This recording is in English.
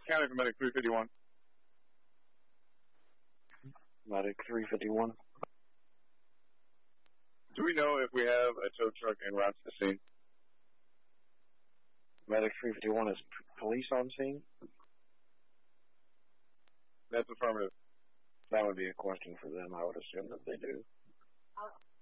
County for Medic 351. Medic 351. Do we know if we have a tow truck en route to the scene? Medic 351 is police on scene? That's affirmative. That would be a question for them. I would assume that they do.